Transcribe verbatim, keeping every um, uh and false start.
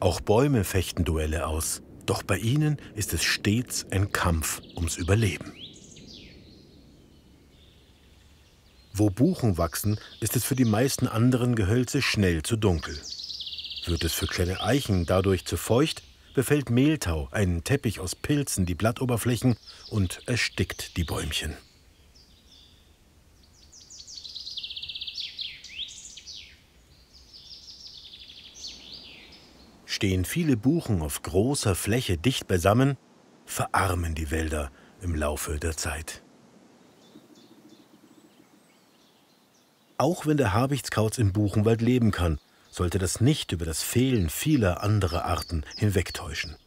Auch Bäume fechten Duelle aus. Doch bei ihnen ist es stets ein Kampf ums Überleben. Wo Buchen wachsen, ist es für die meisten anderen Gehölze schnell zu dunkel. Wird es für kleine Eichen dadurch zu feucht, befällt Mehltau, ein Teppich aus Pilzen, die Blattoberflächen und erstickt die Bäumchen. Stehen viele Buchen auf großer Fläche dicht beisammen, verarmen die Wälder im Laufe der Zeit. Auch wenn der Habichtskauz im Buchenwald leben kann, sollte das nicht über das Fehlen vieler anderer Arten hinwegtäuschen.